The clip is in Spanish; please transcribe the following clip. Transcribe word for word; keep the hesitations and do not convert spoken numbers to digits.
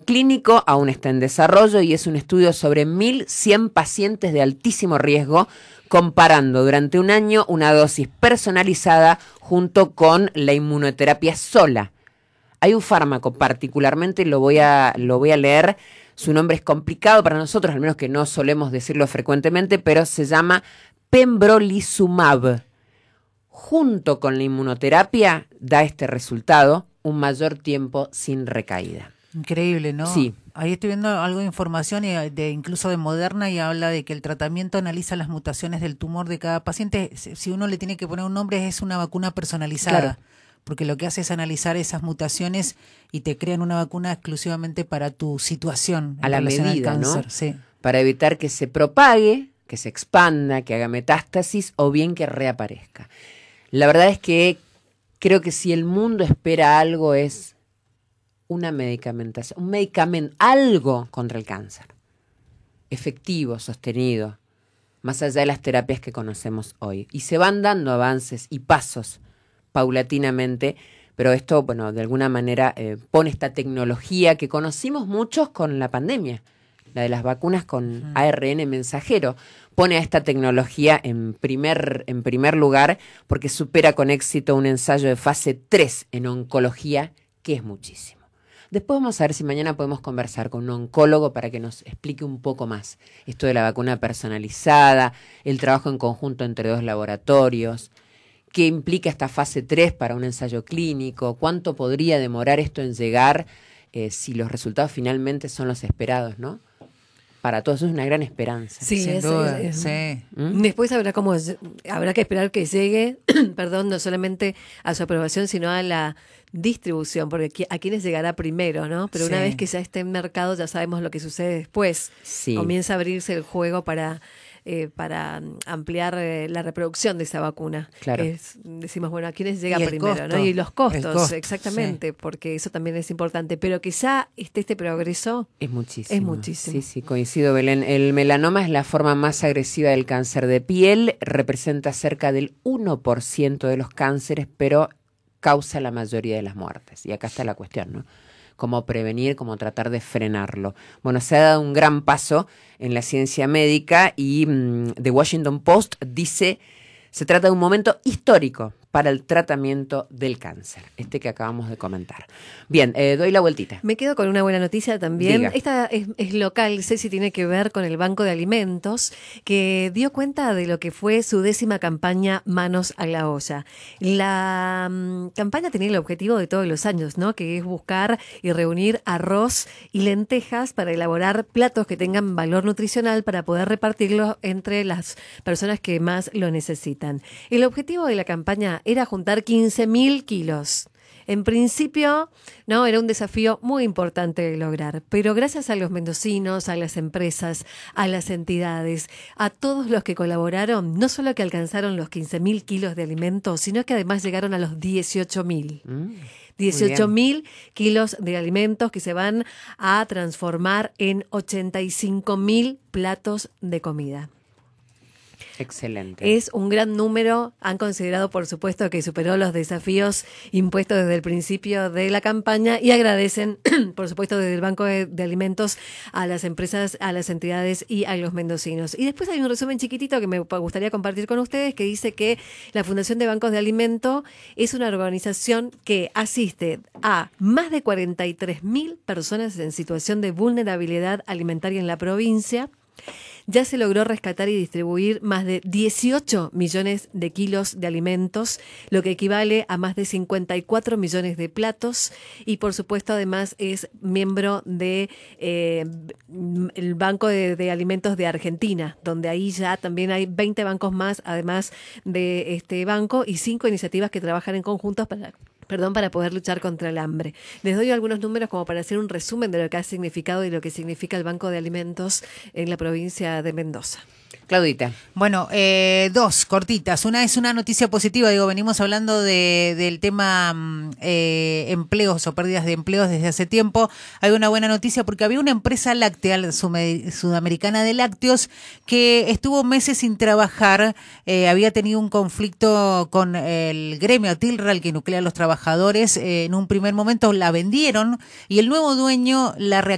clínico aún está en desarrollo y es un estudio sobre mil cien pacientes de altísimo riesgo, comparando durante un año una dosis personalizada junto con la inmunoterapia sola. Hay un fármaco particularmente, lo voy a, lo voy a leer, su nombre es complicado para nosotros, al menos que no solemos decirlo frecuentemente, pero se llama pembrolizumab. Junto con la inmunoterapia da este resultado, un mayor tiempo sin recaída. Increíble, ¿no? Sí. Ahí estoy viendo algo de información y de incluso de Moderna y habla de que el tratamiento analiza las mutaciones del tumor de cada paciente. Si uno le tiene que poner un nombre, es una vacuna personalizada. Claro. Porque lo que hace es analizar esas mutaciones y te crean una vacuna exclusivamente para tu situación. A la medida, al cáncer, ¿no? Sí. Para evitar que se propague, que se expanda, que haga metástasis o bien que reaparezca. La verdad es que creo que si el mundo espera algo es una medicamentación, un medicamento, algo contra el cáncer. Efectivo, sostenido, más allá de las terapias que conocemos hoy. Y se van dando avances y pasos paulatinamente, pero esto, bueno, de alguna manera eh, pone esta tecnología que conocimos muchos con la pandemia, la de las vacunas con uh-huh. A R N mensajero, pone a esta tecnología en primer, en primer lugar porque supera con éxito un ensayo de fase tres en oncología, que es muchísimo. Después vamos a ver si mañana podemos conversar con un oncólogo para que nos explique un poco más esto de la vacuna personalizada, el trabajo en conjunto entre dos laboratorios, qué implica esta fase tres para un ensayo clínico, cuánto podría demorar esto en llegar eh, si los resultados finalmente son los esperados, ¿no? Para todos es una gran esperanza. Sí, sin es, duda. Es, es, sí. ¿Mm? Después habrá como habrá que esperar que llegue, perdón, no solamente a su aprobación, sino a la distribución, porque a quienes llegará primero, ¿no? Pero sí. Una vez que ya esté en mercado, ya sabemos lo que sucede después. Sí. Comienza a abrirse el juego para eh, para ampliar eh, la reproducción de esa vacuna. Claro. Es, decimos, bueno, a quienes llega primero, costo, ¿no? Y los costos, costo, exactamente, sí. Porque eso también es importante. Pero que ya esté este progreso. Es muchísimo. Es muchísimo. Sí, sí, coincido, Belén. El melanoma es la forma más agresiva del cáncer de piel, representa cerca del uno por ciento de los cánceres, pero causa la mayoría de las muertes. Y acá está la cuestión, ¿no? Cómo prevenir, cómo tratar de frenarlo. Bueno, se ha dado un gran paso en la ciencia médica y mmm, The Washington Post dice, se trata de un momento histórico para el tratamiento del cáncer, este que acabamos de comentar. Bien, eh, doy la vueltita. Me quedo con una buena noticia también. Diga. Esta es, es local, sé si tiene que ver con el Banco de Alimentos, que dio cuenta de lo que fue su décima campaña Manos a la Olla. La um, campaña tenía el objetivo de todos los años, ¿no? Que es buscar y reunir arroz y lentejas para elaborar platos que tengan valor nutricional para poder repartirlos entre las personas que más lo necesitan. El objetivo de la campaña era juntar quince mil kilos. En principio, no, era un desafío muy importante de lograr, pero gracias a los mendocinos, a las empresas, a las entidades, a todos los que colaboraron, no solo que alcanzaron los quince mil kilos de alimentos, sino que además llegaron a los dieciocho mil. Mm. dieciocho mil kilos de alimentos que se van a transformar en ochenta y cinco mil platos de comida. Excelente. Es un gran número. Han considerado, por supuesto, que superó los desafíos impuestos desde el principio de la campaña y agradecen, por supuesto, desde el Banco de, de Alimentos a las empresas, a las entidades y a los mendocinos. Y después hay un resumen chiquitito que me gustaría compartir con ustedes que dice que la Fundación de Bancos de Alimento es una organización que asiste a más de cuarenta y tres mil personas en situación de vulnerabilidad alimentaria en la provincia. Ya se logró rescatar y distribuir más de dieciocho millones de kilos de alimentos, lo que equivale a más de cincuenta y cuatro millones de platos. Y, por supuesto, además es miembro de eh, el Banco de, de Alimentos de Argentina, donde ahí ya también hay veinte bancos más, además de este banco, y cinco iniciativas que trabajan en conjunto para... Perdón, para poder luchar contra el hambre. Les doy algunos números como para hacer un resumen de lo que ha significado y lo que significa el Banco de Alimentos en la provincia de Mendoza. Claudita. Bueno, eh, dos cortitas. Una es una noticia positiva, digo, venimos hablando de, del tema eh, empleos o pérdidas de empleos desde hace tiempo. Hay una buena noticia porque había una empresa láctea sudamericana de lácteos que estuvo meses sin trabajar, eh, había tenido un conflicto con el gremio Tilral que nuclea a los trabajadores. Eh, en un primer momento la vendieron y el nuevo dueño la reactivó